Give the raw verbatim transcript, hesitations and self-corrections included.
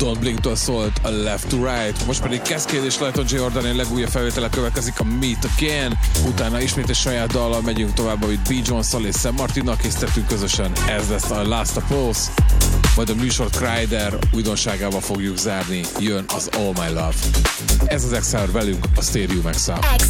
Don't Blink-től szólt a Left to Right, most pedig Cascade és Layton J. Jordan legújabb felvétele következik, a Meet Again, utána ismét egy saját dallal megyünk tovább, amit B. Jones-szal és Sam Martinnal készítettünk közösen, ez lesz a Last of Us, majd a műsort Kryder újdonságával fogjuk zárni, jön az All My Love. Ez az X-Hour velünk, a Stereo Max-al.